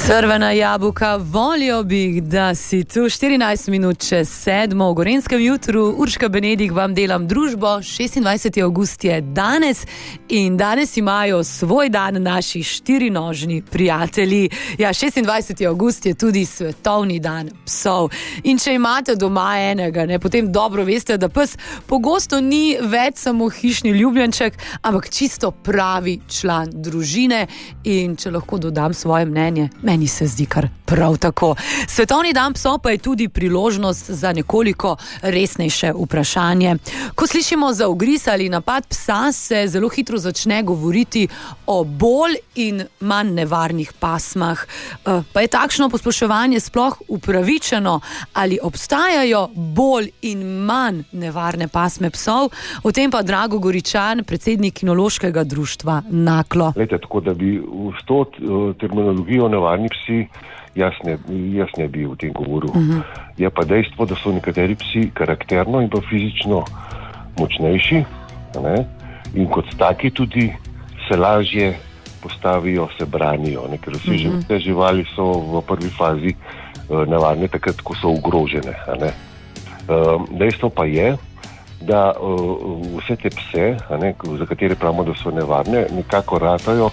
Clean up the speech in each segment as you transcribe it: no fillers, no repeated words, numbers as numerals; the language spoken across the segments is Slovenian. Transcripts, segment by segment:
Crvena jabuka, volio bi, da si tu 14 minut čez 7. V Gorenjskem jutru. Urška Benedik vam delam družbo. 26. avgust je danes in danes imajo svoj dan naši štirinožni prijatelji. Ja, 26. avgust je tudi svetovni dan psov. In če imate doma enega, potem dobro veste, da pes pogosto ni več samo hišni ljubljenček, ampak čisto pravi član družine. In če lahko dodam svoje mnenje, meni se zdi kar prav tako. Svetovni dan psov pa je tudi priložnost za nekoliko resnejše vprašanje. Ko slišimo za ugriz ali napad psa, se zelo hitro začne govoriti o bolj in manj nevarnih pasmah. Pa je takšno posploševanje sploh upravičeno? Ali obstajajo bolj in manj nevarne pasme psov? O tem pa Drago Goričan, predsednik Kinološkega društva Naklo. Lejte, tako da bi s to terminologijo nevarni psi jaz ne bi v tem govoril. Je pa dejstvo, da so nekateri psi karakterno in pa fizično močnejši, ne? In kot taki tudi se lažje postavijo, se branijo, ne? Ker vse živali so v prvi fazi nevarne takrat, ko so ogrožene. Ne? Dejstvo pa je, da vse te pse, ne, za katere pravimo, da so nevarne, nekako ratajo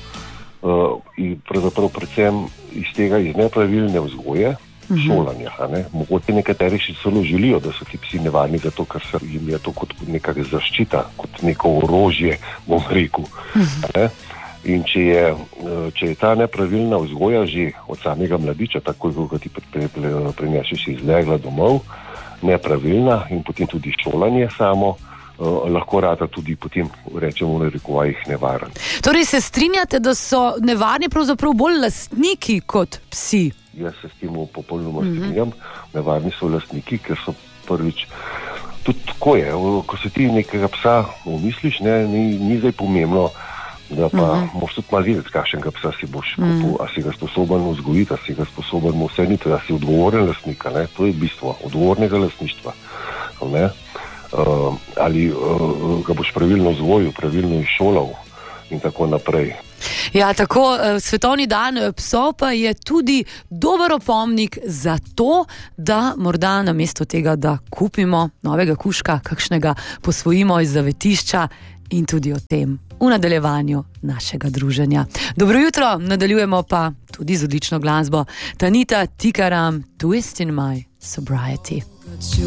in pravzaprav predvsem iz nepravilne vzgoje, šolanja. Ne. Mogoče nekateri še celo želijo, da so ti psi nevarni, zato ker jim je to kot nekakšna zaščita, kot neko orožje, bom rekel. Ne. In če je ta nepravilna vzgoja že od samega mladiča, takoj ko ti prineseš iz legla domov, nepravilna in potem tudi šolanje samo, lahko rata tudi potem, rečemo v narekovajih, nevaren. Torej se strinjate, da so nevarni pravzaprav bolj lastniki kot psi? Jaz se s tem popolnoma strinjam. Nevarni so lastniki, ker so prvič, tudi tako je, ko se ti nekega psa umisliš, ni zdaj pomembno, da pa moš tudi malo videti, kakšnega psa si boš kupil, a si ga sposoben vzgojiti, a si ga sposoben vseniti, da si odgovoren lastnik, ne? To je bistvo odgovornega lastništva. Ne? Ali ga boš pravilno vzgojil, pravilno izšolal in tako naprej. Ja, tako, svetovni dan psov pa je tudi dober opomnik za to, da morda namesto tega, da kupimo novega kužka, kakšnega posvojimo iz zavetišča, in tudi o tem v nadaljevanju našega druženja. Dobro jutro, nadaljujemo pa tudi z odlično glasbo. Tanita Tikaram, Twist in My Sobriety.